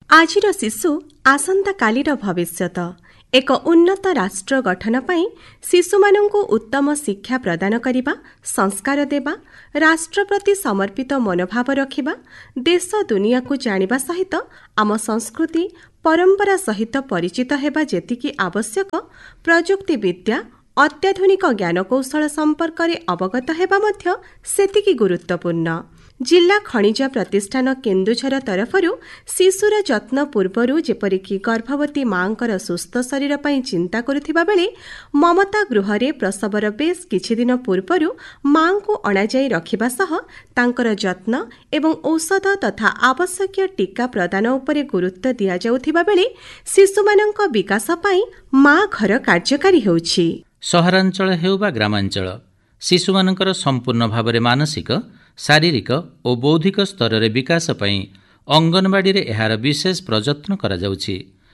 आजिर शिशु आसंता कालीर भविष्यत। एक उन्नत राष्ट्र गठन पाई शिशुमानंकु उत्तम शिक्षा प्रदान करिबा, संस्कार देबा, राष्ट्र प्रति समर्पित मनोभाव रखिबा, देश दुनिया को जानिबा सहित आम संस्कृति परंपरा सहित परिचित हेबा जेतिकी आवश्यक, प्रजुक्ति विद्या अत्याधुनिक ज्ञानकौशल संपर्क में अवगत हेबा मध्य सेतिकी गुरुत्वपूर्ण। जिला खनिज प्रतिष्ठान केन्दुझर तरफरु शिशुर जत्न पूर्वरु जेपरिकी गर्भवती मांकर सुस्थ शरीर पई चिंता करुथिबा बेले ममता गृहरे प्रसवर बेस किछि दिन पूर्वरु मां को अणाजाई रखिबा सह तांकर जत्न एवं औषध तथा आवश्यक टीका प्रदान उपरे गुरुत्व दिया जाउथिबा बेले शिशुमानंक विकास पई मां घर कार्यकारी हेउछि। सहरांचल हेउ बा ग्रामांचल शिशुमानंकर संपूर्ण भावरे मानसिक, शारीरिक और बौद्धिक स्तर रे विकास पई अंगनवाड़ी रे एहार विशेष प्रयत्न करा जाउछि।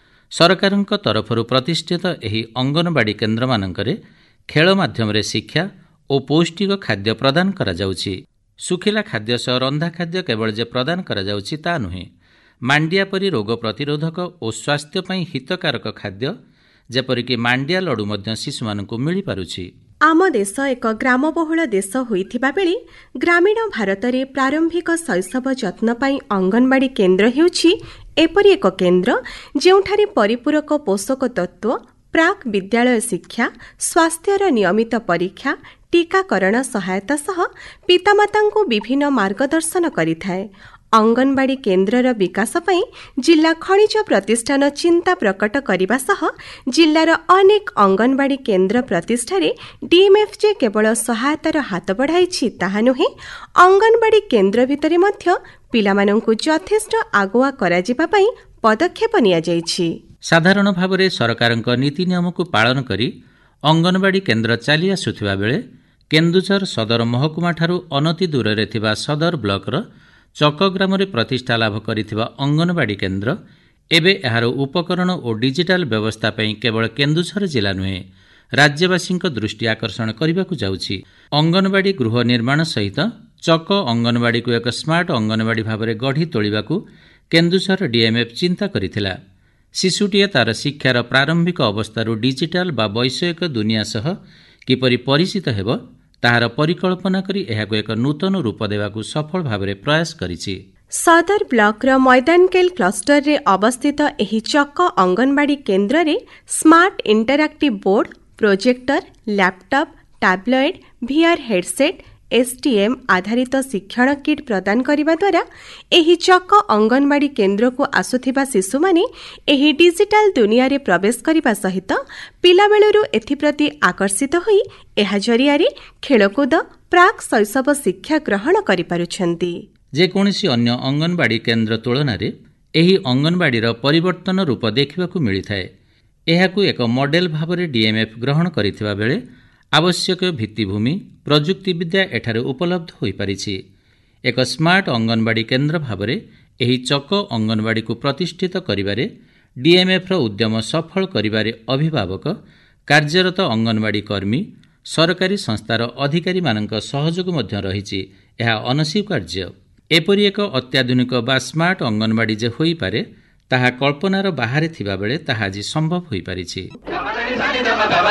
सरकारक तरफरु प्रतिष्ठित एही अंगनवाड़ी केन्द्र मानकरे खेल माध्यम रे शिक्षा और पौष्टिक खाद्य प्रदान करा जाउछि। सुखिला खाद्य सह रंधा खाद्य केवल जे प्रदान करा जाउछि ता नुहे, मांडिया परी रोग प्रतिरोधक और स्वास्थ्य पई हितकारक खाद्य जेपरिकी मांडिया लडू मध्य शिशुमानंकु मिली पारुछि। आम देश एक ग्रामबहुल देश होइथिबा बेले ग्रामीण भारत रे प्रारंभिक शैशव जत्न पाई अंगनवाड़ी केन्द्र हेउछि एपरि एक केन्द्र जेउठारे परिपूरक पोषक तत्व, प्राक विद्यालय शिक्षा, स्वास्थ्यर नियमित परीक्षा, टीकाकरण सहायता सह पितामातांको विभिन्न मार्गदर्शन करिथाय। अंगनवाड़ी केन्द्रर विकास पई जिला खनिज प्रतिष्ठान चिंता प्रकट करिबा सह जिल्लार अनेक अंगनवाड़ी केन्द्र प्रतिष्ठारे डीएमएफजे केवल सहायतार हात बढ़ाइछि ताहा नुहे, अंगनवाड़ी केन्द्र भितरे मध्य पिलामानंकु यथेष्ट आगुआ कराजिबा पई पदक्षेप निया जाइछि। साधारण भावरे सरकारक नीति नियमको पालन करी अंगनवाड़ी केन्द्र चली आसुथिबा बेले केन्दुझर सदर महकुमा ठारू अनति दूर थिबा सदर ब्लॉकर चकग्राम प्रतिष्ठा लाभ करिथिबा अंगनवाड़ी केन्द्र एबे एहार उपकरण और डिजिटल व्यवस्था पई केवल केन्दुझर जिला नुहे राज्यवासी दृष्टि आकर्षण करने जाउछि। अंगनवाड़ी गृह निर्माण सहित चक अंगनवाड़ी को एक स्मार्ट अंगनवाड़ी भाव में गढ़ी तोलिबाकु केन्दुझर डीएमएफ चिंता करिथिला। शिशुटीए तार शिक्षार प्रारंभिक अवस्थारू डिजिटल बा वैषयिक दुनिया सह किपरि परिचित हेब ताहार परिकल्पना करी एहाको एक नूतन रूप देवाकु सफल भावरे प्रयास करिछि। सदर ब्लॉकर मैदानकेल क्लस्टर रे अवस्थित एही चक अंगनवाड़ी केन्द्र रे smart interactive board, projector, laptop, tablet, VR headset, STM आधारित शिक्षण किट प्रदान करिबा द्वारा एही चक अंगनवाड़ी केन्द्र को आसुथिबा शिशु माने एही डिजिटल दुनिया रे प्रवेश करिबा सहित पिलाबेलरू एथिप्रति आकर्षित होई एहा जरियारे खेलकूद, प्राक शैशव शिक्षा ग्रहण करि पारुछन्ति। जे कोनोसी अन्य अंगनवाड़ी केन्द्र तुलना रे एही अंगनवाड़ीर परिवर्तन रूप देखिबाकू मिलिथाय। एहाकू एक मॉडल भावरे डीएमएफ ग्रहण करिथिबा बेले आवश्यक भित्तिभूमि प्रजुक्ति विद्या एठारे उपलब्ध होई पारिछि। एक स्मार्ट अंगनवाड़ी केन्द्र भावरे एही चक अंगनवाड़ी को प्रतिष्ठित करिबारे डीएमएफ रो उद्यम सफल करिबारे अभिभावक, कार्यरत अंगनवाड़ी कर्मी, सरकारी संस्थार अधिकारी मानक सहयोग मध्य रहिछि। एहा अनस्वीकार्य। एपरि एक अत्याधुनिक बा स्मार्ट अंगनवाड़ी जे होई पारे ताहा कल्पनार बाहरे थिबा बेले ताहा आज संभव होई पारिछि।